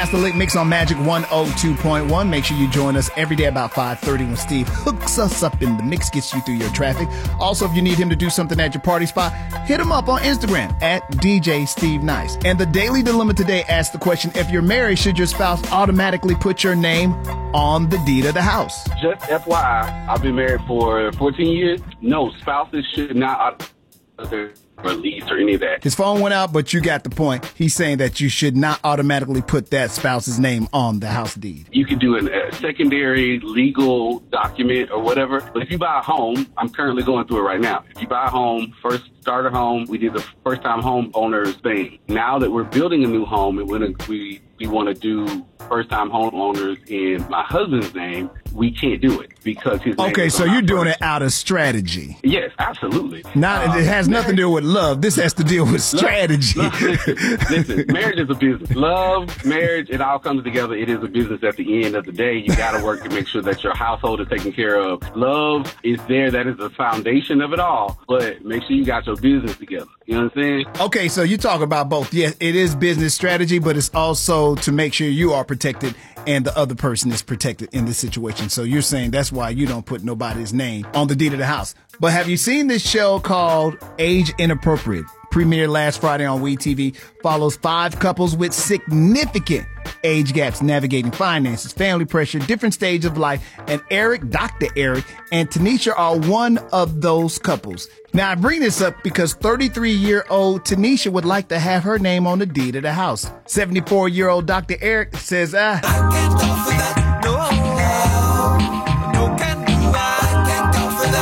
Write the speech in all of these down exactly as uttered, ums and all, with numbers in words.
That's the Late Mix on Magic one oh two point one. Make sure you join us every day about five thirty when Steve hooks us up in the mix, gets you through your traffic. Also, if you need him to do something at your party spot, hit him up on Instagram at D J Steve Nice. And the Daily Dilemma today asks the question, if you're married, should your spouse automatically put your name on the deed of the house? Just F Y I, I've been married for fourteen years. No, spouses should not automatically release or any of that. His phone went out, but you got the point. He's saying that you should not automatically put that spouse's name on the house deed. You could do an, a secondary legal document or whatever. But if you buy a home, I'm currently going through it right now. If you buy a home, first starter home, we did the first time home owners thing. Now that we're building a new home and when we we want to do first time homeowners in my husband's name, we can't do it because his name Okay, is so on you're our doing first. it out of strategy. Yes, absolutely. Not Um, it has nothing to do with love. This has to deal with strategy. Love, listen, listen, marriage is a business. Love, marriage, it all comes together. It is a business at the end of the day. You got to work to make sure that your household is taken care of. Love is there. That is the foundation of it all. But make sure you got your business together. You know what I'm saying? Okay, so you talk about both. Yes, it is business strategy, but it's also to make sure you are protected and the other person is protected in this situation. So you're saying that's why you don't put nobody's name on the deed of the house. But have you seen this show called Age Inappropriate? Premiered last Friday on We T V, follows five couples with significant age gaps navigating finances, family pressure, different stages of life, and Eric, Doctor Eric, and Tanisha are one of those couples. Now, I bring this up because thirty-three-year-old Tanisha would like to have her name on the deed of the house. seventy-four-year-old Doctor Eric says, ah, I can't go for that, no, no can do, I can't go for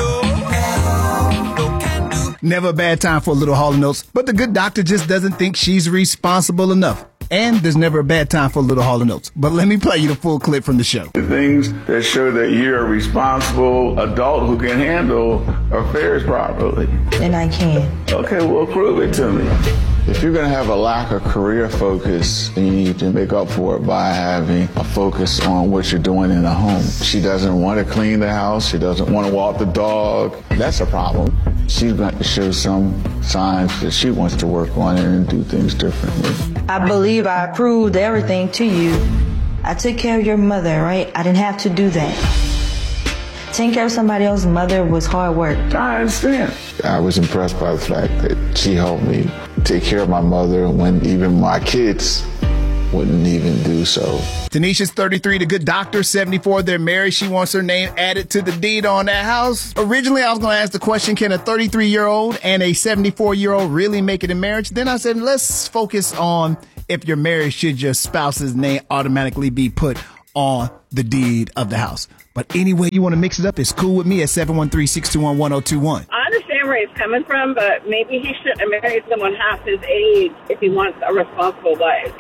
that, no, no can do. never a bad time for a little Hall and Oates, but the good doctor just doesn't think she's responsible enough. And there's never a bad time for a little Hall and Oates. But let me play you the full clip from the show. The things that show that you're a responsible adult who can handle affairs properly. And I can. Okay, well, prove it to me. If you're going to have a lack of career focus, then you need to make up for it by having a focus on what you're doing in the home. She doesn't want to clean the house. She doesn't want to walk the dog. That's a problem. She's got to show some signs that she wants to work on it and do things differently. I believe I proved everything to you. I took care of your mother, right? I didn't have to do that. Taking care of somebody else's mother was hard work. I understand. I was impressed by the fact that she helped me take care of my mother when even my kids wouldn't even do so. Tanisha's thirty-three, the good doctor, seventy-four. They're married. She wants her name added to the deed on that house. Originally, I was going to ask the question, can a thirty-three-year-old and a seventy-four-year-old really make it in marriage? Then I said, let's focus on if you're married, should your spouse's name automatically be put on the deed of the house? But anyway, you want to mix it up, it's cool with me at seven one three, six two one, one oh two one. I understand where he's coming from, but maybe he shouldn't have married someone half his age if he wants a responsible wife.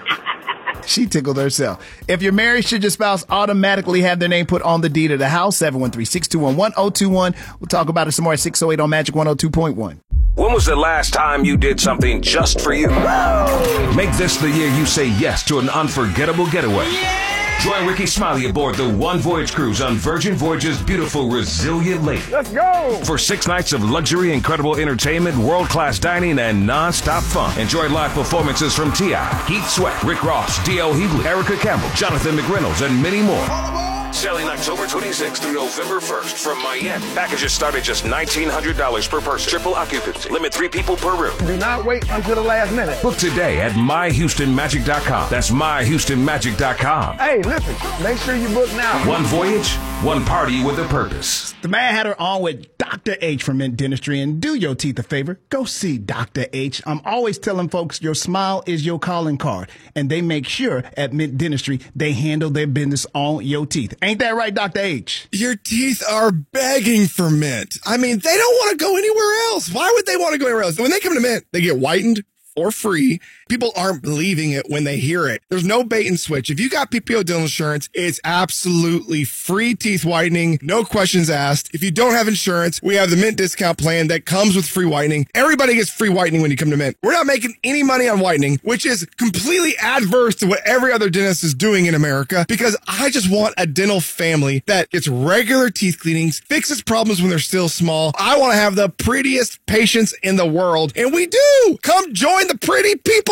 She tickled herself. If you're married, should your spouse automatically have their name put on the deed of the house? seven one three, six two one, one oh two one. We'll talk about it some more at six oh eight on Magic one oh two point one. When was the last time you did something just for you? Make this the year you say yes to an unforgettable getaway. Join Ricky Smiley aboard the One Voyage cruise on Virgin Voyage's beautiful Resilient Lake. Let's go! For six nights of luxury, incredible entertainment, world-class dining, and non-stop fun. Enjoy live performances from T I, Keith Sweat, Rick Ross, D L Hughley, Erica Campbell, Jonathan McReynolds, and many more. Selling October twenty-sixth through November first from Miami. Packages start at just nineteen hundred dollars per person. Triple occupancy. Limit three people per room. Do not wait until the last minute. Book today at my houston magic dot com. That's my houston magic dot com. Hey, listen, make sure you book now. One voyage, one party with a purpose. The man had her on with Doctor H from Mint Dentistry, and do your teeth a favor. Go see Doctor H. I'm always telling folks your smile is your calling card, and they make sure at Mint Dentistry they handle their business on your teeth. Ain't that right, Doctor H? Your teeth are begging for Mint. I mean, they don't want to go anywhere else. Why would they want to go anywhere else? When they come to Mint, they get whitened for free. People aren't believing it when they hear it. There's no bait and switch. If you got P P O dental insurance, it's absolutely free teeth whitening, no questions asked. If you don't have insurance, we have the Mint discount plan that comes with free whitening. Everybody gets free whitening when you come to Mint. We're not making any money on whitening, which is completely adverse to what every other dentist is doing in America, because I just want a dental family that gets regular teeth cleanings, fixes problems when they're still small. I want to have the prettiest patients in the world, and we do. Come join the pretty people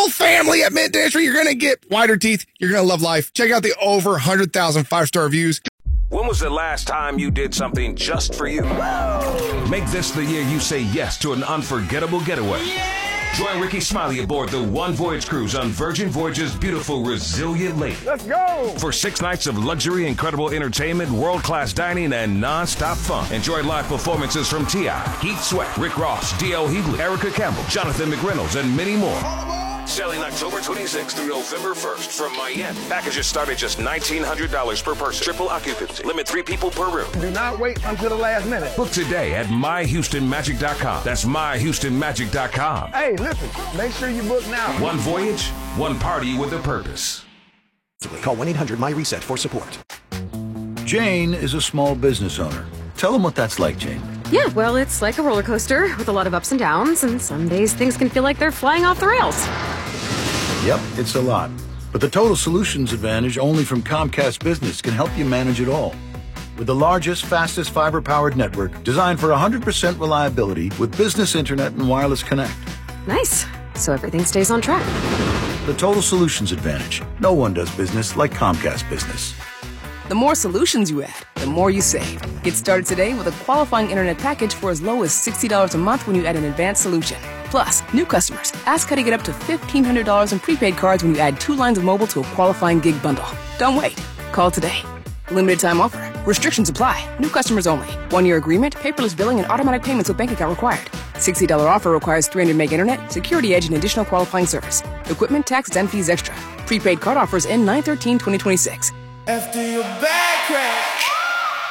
whole family at Mint Dentistry. You're going to get whiter teeth. You're going to love life. Check out the over one hundred thousand five-star reviews. When was the last time you did something just for you? Make this the year you say yes to an unforgettable getaway. Join Ricky Smiley aboard the One Voyage cruise on Virgin Voyage's beautiful Resilient Lady. Let's go! For six nights of luxury, incredible entertainment, world-class dining, and non-stop fun. Enjoy live performances from T I, Heat Sweat, Rick Ross, D L Hughley, Erica Campbell, Jonathan McReynolds, and many more. Selling October twenty-sixth through November first from Miami. Packages start at just nineteen hundred dollars per person. Triple occupancy. Limit three people per room. Do not wait until the last minute. Book today at my houston magic dot com. That's my houston magic dot com. Hey, listen, make sure you book now. One voyage, one party with a purpose. Call one eight hundred my reset for support. Jane is a small business owner. Tell them what that's like, Jane. Yeah, well, it's like a roller coaster with a lot of ups and downs, and some days things can feel like they're flying off the rails. Yep, it's a lot. But the Total Solutions Advantage only from Comcast Business can help you manage it all. With the largest, fastest fiber-powered network designed for one hundred percent reliability with business internet and wireless connect. Nice. So everything stays on track. The Total Solutions Advantage. No one does business like Comcast Business. The more solutions you add, the more you save. Get started today with a qualifying internet package for as low as sixty dollars a month when you add an advanced solution. Plus, new customers, ask how to get up to fifteen hundred dollars in prepaid cards when you add two lines of mobile to a qualifying gig bundle. Don't wait. Call today. Limited time offer. Restrictions apply. New customers only. One-year agreement, paperless billing, and automatic payments with bank account required. sixty dollars offer requires three hundred meg internet, security edge, and additional qualifying service. Equipment, taxes, and fees extra. Prepaid card offers end nine thirteen twenty twenty-six. After your back crack.